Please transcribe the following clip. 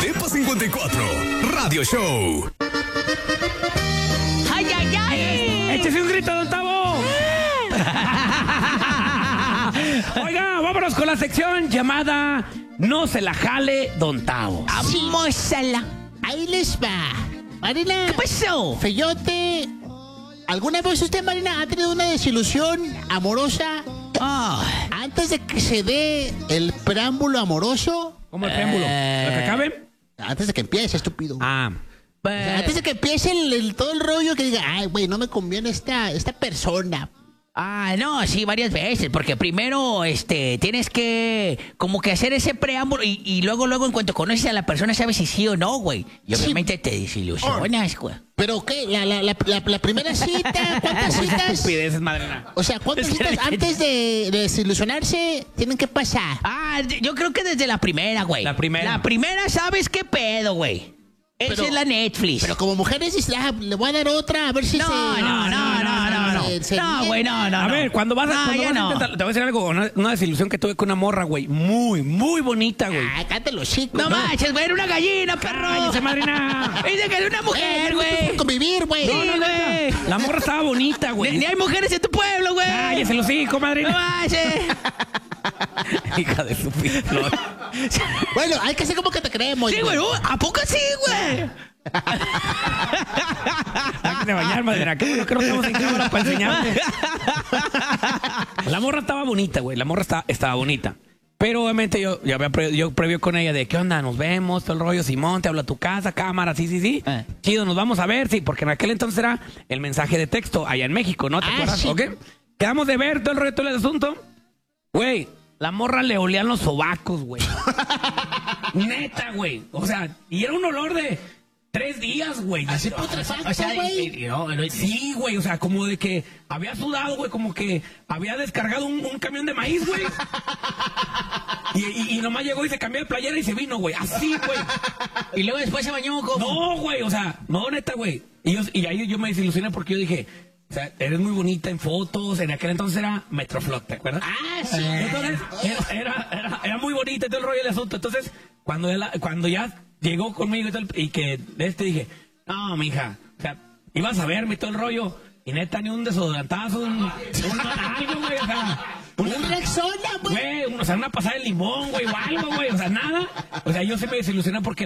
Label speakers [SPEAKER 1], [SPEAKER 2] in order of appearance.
[SPEAKER 1] Depa 54 Radio Show.
[SPEAKER 2] ¡Ay, ay, ay!
[SPEAKER 3] ¡Échese un grito, don Tavo! Oiga, vámonos con la sección llamada No se la jale, don Tavo.
[SPEAKER 2] ¡Vamos a la!
[SPEAKER 4] Ahí les va. Marina.
[SPEAKER 2] ¿Qué pasó?
[SPEAKER 4] Feyote. ¿Alguna vez usted, Marina, ha tenido una desilusión amorosa antes de que se dé el preámbulo amoroso?
[SPEAKER 3] ¿Cómo el preámbulo? ¿Lo que acabe?
[SPEAKER 4] Antes de que empiece, estúpido.
[SPEAKER 3] Ah.
[SPEAKER 4] O sea, antes de que empiece todo el rollo que diga, ay, güey, no me conviene esta persona.
[SPEAKER 2] No, sí, varias veces, porque primero, tienes que como que hacer ese preámbulo y luego, en cuanto conoces a la persona, sabes si sí o no, güey. Y obviamente te desilusionas, güey.
[SPEAKER 4] ¿Pero qué? ¿La primera cita? ¿Cuántas citas?
[SPEAKER 3] Estupideces, madrina.
[SPEAKER 4] O sea, ¿cuántas citas antes de desilusionarse tienen que pasar?
[SPEAKER 2] Yo creo que desde la primera, güey.
[SPEAKER 3] La primera.
[SPEAKER 2] La primera, ¿sabes qué pedo, güey? Esa es la Netflix.
[SPEAKER 4] Pero como mujeres dices, le voy a dar otra, a ver si
[SPEAKER 2] No, güey, no.
[SPEAKER 3] A ver, cuando vas a intentar, te voy a decir algo, una desilusión que tuve con una morra, güey, muy, muy bonita, güey.
[SPEAKER 4] Cállate los chicos.
[SPEAKER 2] No manches, güey, era una gallina, perro.
[SPEAKER 3] ¡Cállese, madrina!
[SPEAKER 2] Dice que era una mujer, güey.
[SPEAKER 4] Por convivir, güey.
[SPEAKER 2] Sí, güey.
[SPEAKER 3] La morra estaba bonita, güey.
[SPEAKER 2] Ni hay mujeres en tu pueblo, güey.
[SPEAKER 3] ¡Cállese los hijos, madrina!
[SPEAKER 2] No manches.
[SPEAKER 3] Hija de su flor.
[SPEAKER 4] Bueno, hay que hacer como que te creemos.
[SPEAKER 2] Sí, güey. ¿A poco sí, güey?
[SPEAKER 3] Hay que bañar, madrina. Qué bueno que no estamos en cámara para enseñarte. La morra estaba bonita, güey. La morra estaba bonita. Pero obviamente yo previo con ella de ¿qué onda? Nos vemos, todo el rollo, Simón, te hablo a tu casa, cámara, sí. Chido, nos vamos a ver, sí, porque en aquel entonces era el mensaje de texto allá en México, ¿no? ¿Te acuerdas?
[SPEAKER 4] Sí.
[SPEAKER 3] ¿Ok? Quedamos de ver todo el rollo, todo el asunto. Güey, la morra le olían los sobacos, güey. Neta, güey. O sea, y era un olor de 3 días, güey.
[SPEAKER 4] Así putrefacto,
[SPEAKER 3] O sea,
[SPEAKER 4] güey.
[SPEAKER 3] sí, güey. O sea, como de que había sudado, güey. Como que había descargado un camión de maíz, güey. Y nomás llegó y se cambió de playera y se vino, güey. Así, güey.
[SPEAKER 2] Y luego después se bañó como...
[SPEAKER 3] No, güey. O sea, no, neta, güey. Y ahí yo me desilusioné porque yo dije... O sea, eres muy bonita en fotos. En aquel entonces era Metroflog, ¿te acuerdas?
[SPEAKER 4] Sí.
[SPEAKER 3] Entonces, era muy bonita y todo el rollo del asunto. Entonces, cuando ya llegó conmigo y que dije, no, mija, o sea, ibas a verme y todo el rollo. Y neta, ni un desodorantazo, algo, güey, o sea...
[SPEAKER 4] Un Rexona, güey.
[SPEAKER 3] O sea, una pasada de limón, güey, o algo, güey. O sea, nada. O sea, yo se me desilusioné porque